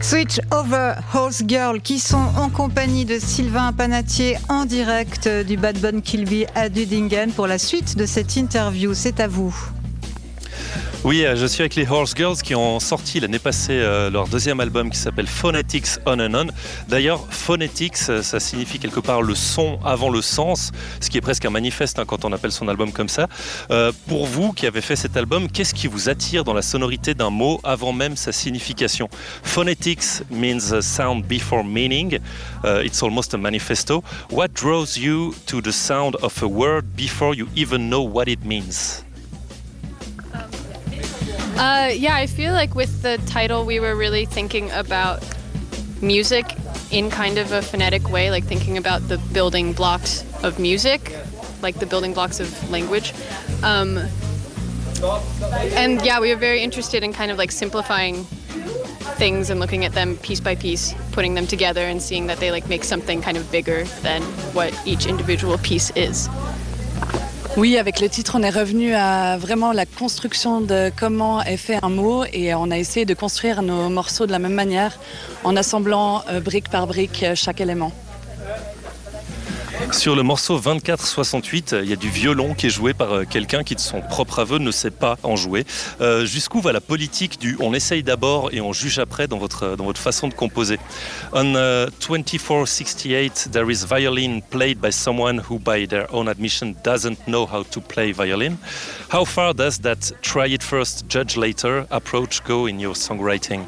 Switch Over Horse Girl qui sont en compagnie de Sylvain Panatier en direct du Bad Bunny Kilby à Dudingen pour la suite de cette interview. C'est à vous. Oui, je suis avec les Horse Girls qui ont sorti l'année passée leur deuxième album qui s'appelle Phonetics On and On. D'ailleurs, phonetics, ça signifie quelque part le son avant le sens, ce qui est presque un manifeste quand on appelle son album comme ça. Pour vous qui avez fait cet album, qu'est-ce qui vous attire dans la sonorité d'un mot avant même sa signification? Phonetics means sound before meaning. It's almost a manifesto. What draws you to the sound of a word before you even know what it means? Yeah, I feel like with the title we were really thinking about music in kind of a phonetic way, like thinking about the building blocks of music, like the building blocks of language. And yeah, we were very interested in kind of like simplifying things and looking at them piece by piece, putting them together and seeing that they like make something kind of bigger than what each individual piece is. Oui, avec le titre, on est revenu à vraiment la construction de comment est fait un mot et on a essayé de construire nos morceaux de la même manière en assemblant brique par brique chaque élément. Sur le morceau 24-68, il y a du violon qui est joué par quelqu'un qui, de son propre aveu, ne sait pas en jouer. Jusqu'où va la politique du on essaye d'abord et on juge après dans votre façon de composer? On 24-68, there is violin played by someone who, by their own admission, doesn't know how to play violin. How far does that try it first, judge later approach go in your songwriting?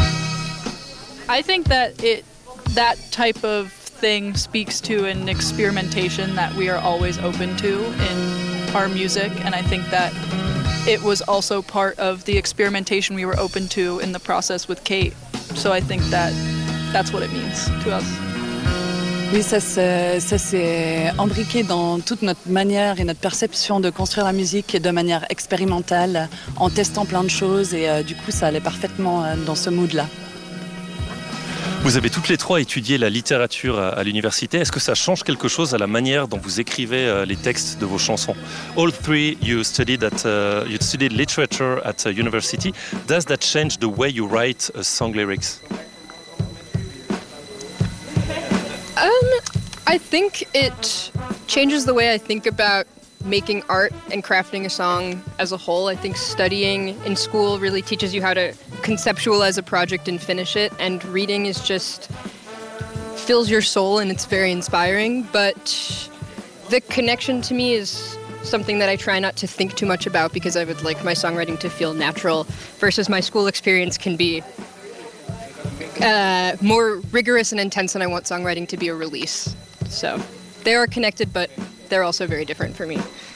I think that that type of thing speaks to an experimentation that we are always open to in our music, and I think that it was also part of the experimentation we were open to in the process with Kate. So I think that that's what it means to us. Oui, ça s'est imbriqué dans toute notre manière et notre perception de construire la musique de manière expérimentale, en testant plein de choses et du coup ça allait parfaitement dans ce mood-là. Vous avez toutes les trois étudié la littérature à l'université. Est-ce que ça change quelque chose à la manière dont vous écrivez les textes de vos chansons? All three, you studied literature at university. Does that change the way you write song lyrics? I think it changes the way I think about making art and crafting a song as a whole. I think studying in school really teaches you how to conceptualize a project and finish it, and reading is just fills your soul and it's very inspiring, but the connection to me is something that I try not to think too much about because I would like my songwriting to feel natural, versus my school experience can be more rigorous and intense, and I want songwriting to be a release. So they are connected, but they're also very different for me.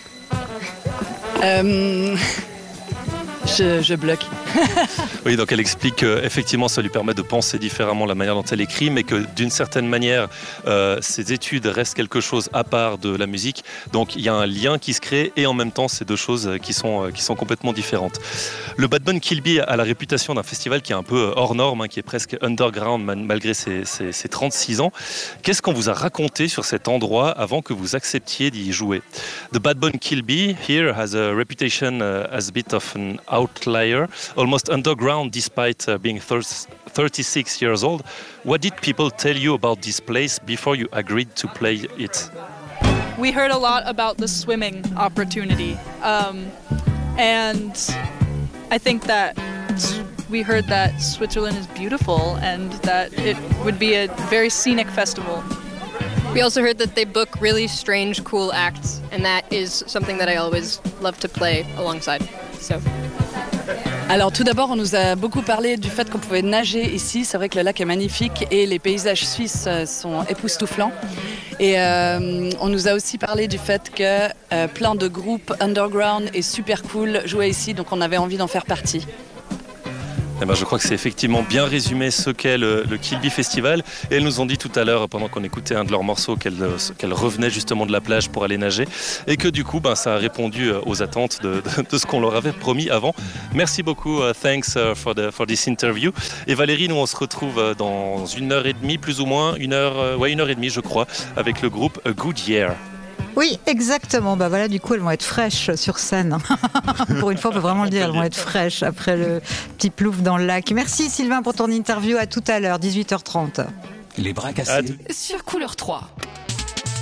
Je bloque. Oui, donc elle explique qu'effectivement ça lui permet de penser différemment la manière dont elle écrit, mais que d'une certaine manière ses études restent quelque chose à part de la musique. Donc il y a un lien qui se crée et en même temps c'est deux choses qui sont complètement différentes. Le Bad Bunny Kilby a la réputation d'un festival qui est un peu hors norme, qui est presque underground malgré ses 36 ans. Qu'est-ce qu'on vous a raconté sur cet endroit avant que vous acceptiez d'y jouer? The Bad Bunny Kilby here has a reputation as a bit of an outlier, almost underground despite being 36 years old. What did people tell you about this place before you agreed to play it? We heard a lot about the swimming opportunity, and I think that we heard that Switzerland is beautiful and that it would be a very scenic festival. We also heard that they book really strange, cool acts, and that is something that I always love to play alongside. So. Alors tout d'abord, on nous a beaucoup parlé du fait qu'on pouvait nager ici. C'est vrai que le lac est magnifique et les paysages suisses sont époustouflants. Et on nous a aussi parlé du fait que plein de groupes underground et super cool jouaient ici, donc on avait envie d'en faire partie. Eh ben, je crois que c'est effectivement bien résumé ce qu'est le Kilby Festival. Et elles nous ont dit tout à l'heure, pendant qu'on écoutait un de leurs morceaux, qu'elles revenaient justement de la plage pour aller nager. Et que du coup, ça a répondu aux attentes de ce qu'on leur avait promis avant. Merci beaucoup, thanks for this interview. Et Valérie, nous on se retrouve dans 1h30, plus ou moins, 1h et demie je crois, avec le groupe A Good Year. Oui, exactement. Bah voilà, du coup, elles vont être fraîches sur scène. Pour une fois, on peut vraiment le dire, elles vont être fraîches après le petit plouf dans le lac. Merci Sylvain pour ton interview. À tout à l'heure, 18h30. Les bras cassés. Sur Couleur 3.